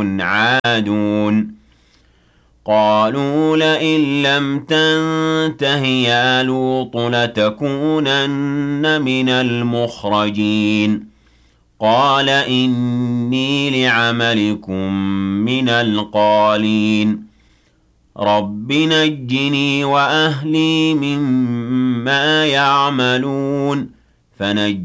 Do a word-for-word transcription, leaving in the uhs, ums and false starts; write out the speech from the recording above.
عادون قالوا لئن لم تنته يا لوط لتكونن من المخرجين قال إني لعملكم من القالين رب نجني وأهلي مما يعملون فنجني